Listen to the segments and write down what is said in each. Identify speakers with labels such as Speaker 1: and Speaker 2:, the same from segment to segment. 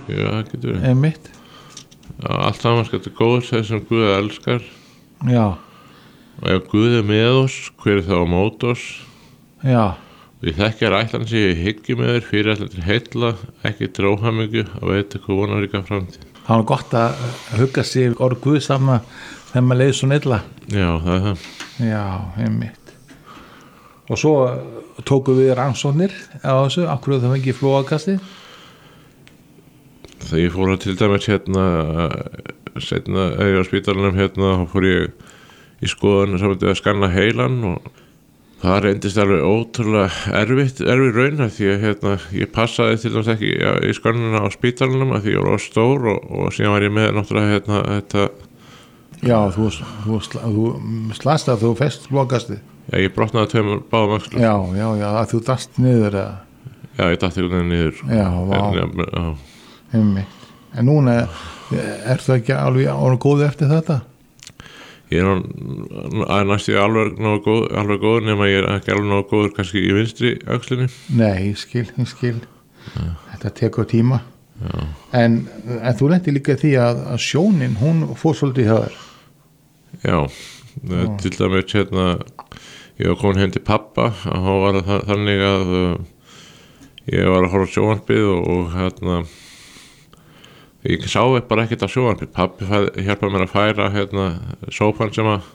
Speaker 1: Já, það getur verið.
Speaker 2: einmitt.
Speaker 1: Já, allt saman þetta góður þeir sem Guð elskar.
Speaker 2: Já,
Speaker 1: Og ef Guð með oss, hver þá á mót oss?
Speaker 2: já,
Speaker 1: Við þekkjar ætlan sig í hyggjum með þér fyrir ætlan til heilla, ekki til óhamingju og veit hvað vonar líka framtíð.
Speaker 2: það var gott að hugga sig orð Guð saman þegar maður leiði svo nilla.
Speaker 1: Já, það er það.
Speaker 2: Já, einmitt. Og svo tóku við rannsóknir á þessu, af hverju það fengi flóakasti?
Speaker 1: Þegar ég fór til dæmis seinna eða ég var á spítalanum þá fór ég í skoðun saman til að skanna heilan og það reyndist alveg ótrúlega erfitt raun af því að ég passaði til dæmis ekki í skannuna á spítalanum af því ég var stór og síðan var ég með náttúrulega þetta.
Speaker 2: Já, þú slast að þú fest flóakasti.
Speaker 1: Já, ég brotnaði tveimur báðum öxlum.
Speaker 2: Já, að þú dast niður eða.
Speaker 1: Já, ég datt einhvern veginn niður.
Speaker 2: Já, vá. Einmitt. En núna það ekki alveg góð eftir þetta?
Speaker 1: Ég næstu alveg góður nema ég ekki alveg nógu góður kannski í vinstri öxlinni.
Speaker 2: Nei, ég skil. Þetta tekur tíma.
Speaker 1: Já.
Speaker 2: En þú lendi líka því að sjónin, hún fór svolítið hjá þér.
Speaker 1: Já, til dæmis ég var komin heim til pappa og þá var það þannig að ég var að horfa á sjónvarpið og ég sá bara ekkert á sjónvarpið. Pappi hjálpaði mér að færa sófan sem að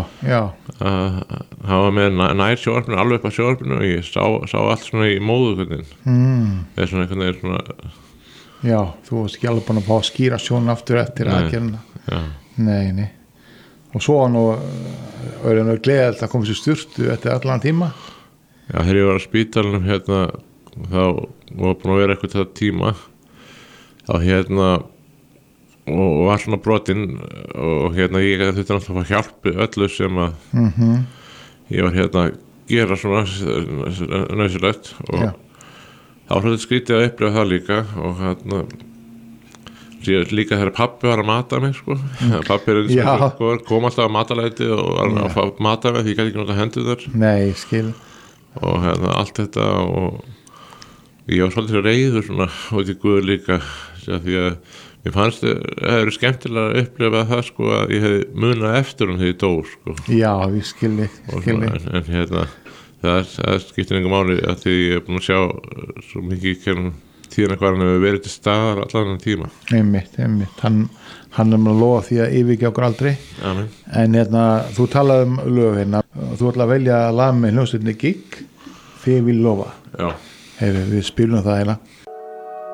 Speaker 1: hann var með nær sjónvarpinu, alveg upp að sjónvarpinu og ég sá allt svona í móðugunnin. Það er svona einhvern veginn svona.
Speaker 2: Já, þú varst ekki alveg búin að fá að skýra sjónu aftur eftir aðgerðina.
Speaker 1: Já.
Speaker 2: Nei. Og svo var nú gleðilegt að koma sér sturtu eftir allan tíma.
Speaker 1: Já, þegar ég var á spítalanum þá var búin að vera eitthvað þetta tíma þá og var svona brotinn og ég þurfti náttúrulega að fá hjálp öllu sem að ég var að gera svona nauðsynlegt og þá var þetta skrítið að upplifa það líka og líka þegar pappi var að mata mig pappi kom alltaf að matalæti og var að mata mig því ég gæti ekki náttúrulega hendur þar.
Speaker 2: Nei, skil.
Speaker 1: Og allt þetta og ég var svolítið reiður svona út í Guð líka því að mér fannst það eru skemmtilega að upplifa það að ég hefði munað eftir hún þegar ég dó
Speaker 2: Já, ég skilji.
Speaker 1: En það skiptir engu máli að því ég er búin að sjá svo mikið tíðan hvað hann hefur verið til staðar allan þennan tíma.
Speaker 2: Einmitt. Hann með að lofa því að yfirgefa okkur aldrei.
Speaker 1: Amen.
Speaker 2: En þú talaði lög þú ætla að velja lag með hljómsveitinni Gigg, Þig vil lofa.
Speaker 1: Já.
Speaker 2: Við spilum það